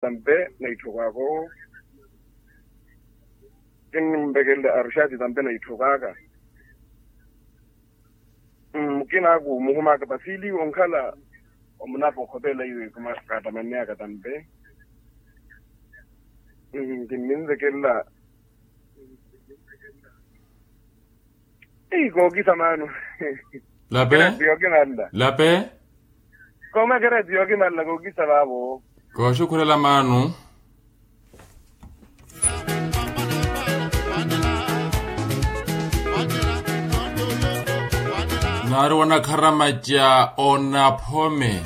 tambe na itokako mbekele arshati tambe na itokaka kina ku muhuma ka basili onkala omunapo khotela iwe kuma kata manya ka tambe kinminzekela go kisamano lape koma kera dioki nalla go kisababo ko shukura la manu naru wana karamaja ona pome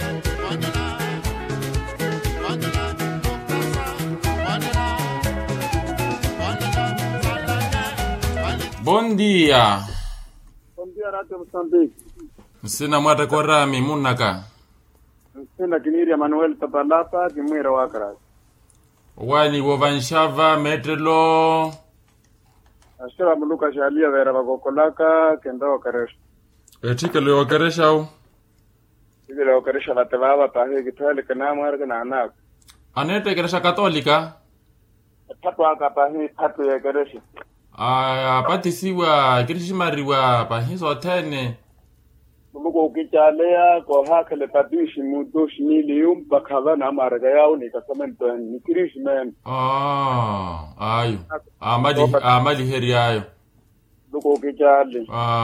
Bom dia. Bom dia, Radio Moçambique. Sina mwata korami munaka. Sina Kiniria Manuel Tapalapa, Kimwira Wakras. Wani wovanshava metrelo. Ashira muluka shalia vera bagokolaka kenda wakaresha. Etika le wakaresha au? Ile le wakaresha la tevava pahe kitwele kana mwarga na anak. Anete keresha katolika? Patu aka pahe patu ya keresha. Pati siwa kirishimariwa pahizo tene. Mugo ukichalea kwa hakele padishi mudoshi nilium bakava na marga yao nikasamento nikirishman. Ayo. Amali heri ayo. Mugo ukichale.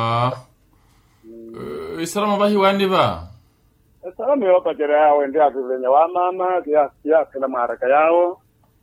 Isalama bahi waniva. Isalama yoka jere yao ende akivenya wa mama kia kila marga yao.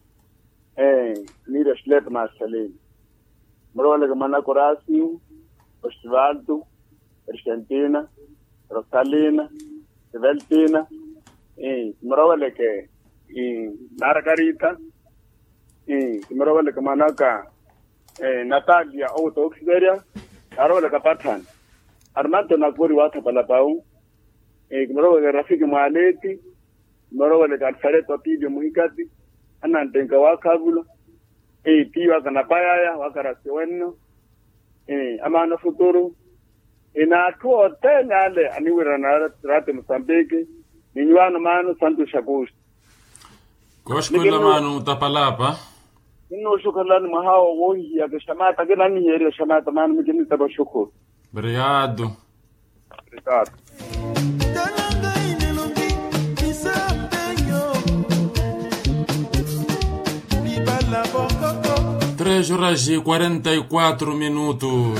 Nire shlet masalini. Mrole que manda Corazio, Osvaldo, Argentina, Rosalina, Eveltina, mrole que Margarita, mrole que manaka Natalia Auto Oxideria, mrole que Patan, Armando Nakuri Wata Palapau, mrole que Rafiki Maleti, mrole que Alfareto Tibio Muhikati, Anantenka Wakabula, tiwa kana payaya wakarasi wenu amana futuru ina tuo tena ale aniwira na Radio Moçambique ninywana manu santu shakush koshkula manu tapalapa ino shukrani mahao wohi ya kishamata kila ni yeri shamata manu mjini tabashukuru obrigado obrigado 3h44.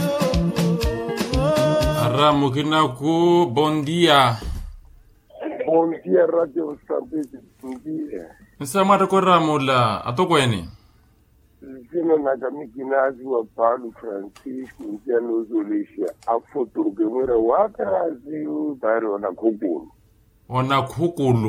Ramo Kinaku, bom dia. Bom dia, Radio Moçambique. Bom dia. Nsamata ko Ramula, atokweni. Sina nakamikinazi wa Paulo Francisco Ntiano Zolisha. Afoto gemura wakarazi bari wanakukulu. Wanakukulu.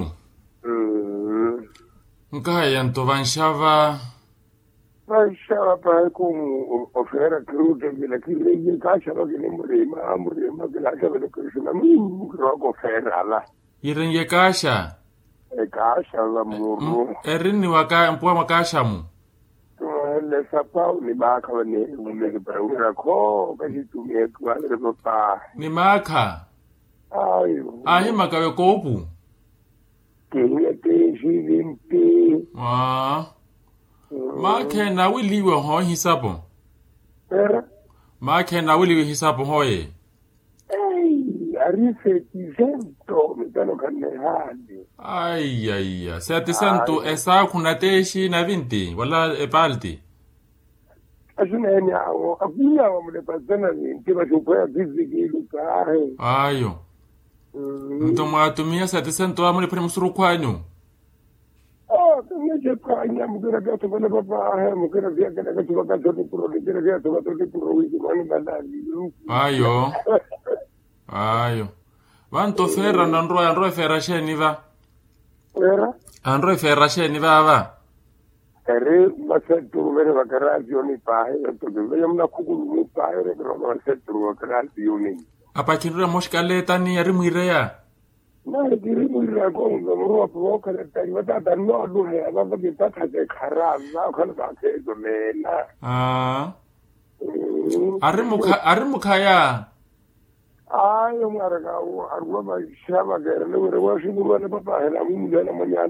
Nkaya ntovanshava. Vaixava para como oferecer cruda vila que lei caixa logo nem morima que lá já velo que isso não rogo oferecer lá. Irenge caixa. Caixa lá muro. Erini waka mpwa makasha mu. Le sapau ni baka ne umeke para ura ko kasi tumie kwa le papa. Ni maka. Ayo. Ahi makawe kopu. Kenya te jilimpi. Make na wiliwe ho hisapo. Make na wiliwe hisapo hoye. Arife tizento mitano kanehani. Ay. Seatisento esa kunateshi na 20 wala epalti. Asuna yani akuya wa mlepazana ni bashopoya bizigilo kahe. Ayo. Ntomo atumia seatisento amule pale musuru kwanyu. Kanya kanya mukira gato bana papa mukira vya kana gato gato pro mukira vya gato pro wiki mani bandali. Ayo. Vanto ferra andro ferra sheni va. Era? Andro ferra sheni va. Ere masetto vere vakarazi oni pahe to vya mna kukulu pahe re no masetto vakarazi oni. Apa kinura moskaleta ni ari muirea. Na diri muirea ko ngoro provoca le tai vata danno lu he va che tata che kharaza khana ba ke do mena. Ari mukaya. Ay, marga, arwa ba shaba gere le wa shi gurwa le papa hela mu mujana manya